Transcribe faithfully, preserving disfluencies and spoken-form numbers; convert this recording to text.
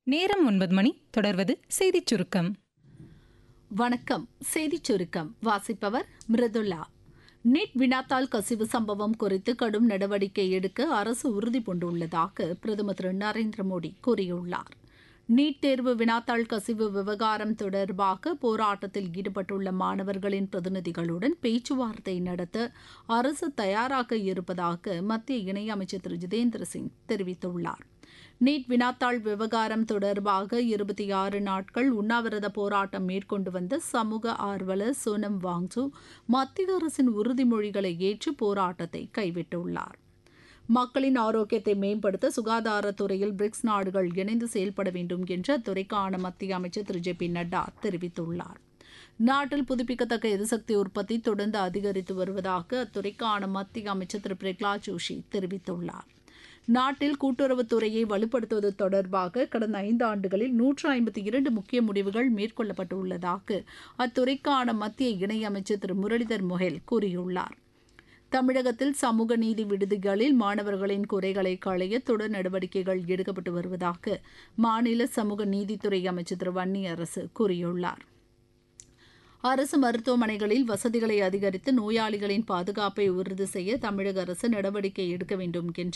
நேரம் ஒன்பது மணி. தொடர்வது செய்திச் சுருக்கம். வணக்கம். செய்திச் சுருக்கம் வாசிப்பவர் மிருதுளா. நீட் வினாத்தாள் கசிவு சம்பவம் குறித்து கடும் நடவடிக்கை எடுக்க அரசு உறுதி பூண்டுள்ளதாக பிரதமர் திரு நரேந்திர மோடி கூறியுள்ளார். நீட் தேர்வு வினாத்தாள் கசிவு விவகாரம் தொடர்பாக போராட்டத்தில் ஈடுபட்டுள்ள மாணவர்களின் பிரதிநிதிகளுடன் பேச்சுவார்த்தை நடத்த அரசு தயாராக இருப்பதாக மத்திய இணையமைச்சர் திரு ஜிதேந்திர சிங் தெரிவித்துள்ளார். நீட் வினாத்தாள் விவகாரம் தொடர்பாக இருபத்தி ஆறு நாட்கள் உண்ணாவிரத போராட்டம் மேற்கொண்டு வந்த சமூக ஆர்வலர் சோனம் வாங்சு மத்திய அரசின் உறுதிமொழிகளை ஏற்று போராட்டத்தை கைவிட்டுள்ளார். மக்களின் ஆரோக்கியத்தை மேம்படுத்த சுகாதாரத்துறையில் பிரிக்ஸ் நாடுகள் இணைந்து செயல்பட வேண்டும் என்று அத்துறைக்கான மத்திய அமைச்சர் திரு ஜே பி நட்டா தெரிவித்துள்ளார். நாட்டில் புதுப்பிக்கத்தக்க எரிசக்தி உற்பத்தி தொடர்ந்து அதிகரித்து வருவதாக அத்துறைக்கான மத்திய அமைச்சர் திரு பிரகலாத் ஜோஷி தெரிவித்துள்ளார். நாட்டில் கூட்டுறவுத்துறையை வலுப்படுத்துவது தொடர்பாக கடந்த ஐந்து ஆண்டுகளில் நூற்று ஐம்பத்தி இரண்டு முக்கிய முடிவுகள் மேற்கொள்ளப்பட்டுள்ளதாக அத்துறைக்கான மத்திய இணையமைச்சர் திரு முரளிதர் மொஹெல் கூறியுள்ளார். தமிழகத்தில் சமூக நீதி விடுதிகளில் மாணவர்களின் குறைகளை களைய தொடர் நடவடிக்கைகள் எடுக்கப்பட்டு வருவதாக மாநில சமூக நீதித்துறை அமைச்சர் திரு வன்னியரசு கூறியுள்ளார். அரசு மருத்துவமனைகளில் வசதிகளை அதிகரித்து நோயாளிகளின் பாதுகாப்பை உறுதி செய்ய தமிழக அரசு நடவடிக்கை எடுக்க வேண்டும் என்று